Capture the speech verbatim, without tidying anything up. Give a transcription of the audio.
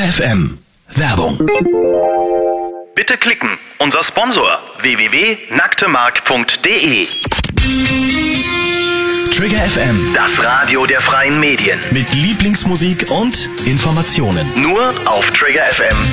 F M. Werbung. Bitte klicken. Unser Sponsor w w w punkt nacktemark punkt d e. Trigger F M. Das Radio der freien Medien. Mit Lieblingsmusik und Informationen. Nur auf Trigger F M.